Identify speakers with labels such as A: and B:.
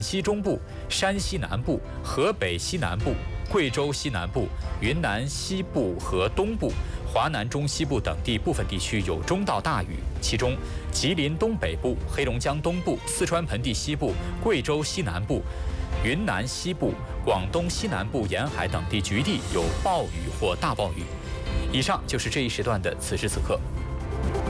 A: 西中部、山西南部、河北西南部、贵州西南部、云南西部和东部、华南中西部等地部分地区有中到大雨，其中吉林东北部、黑龙江东部、四川盆地西部、贵州西南部、云南西部、广东西南部沿海等地局地有暴雨或大暴雨。以上就是这一时段的此时此刻。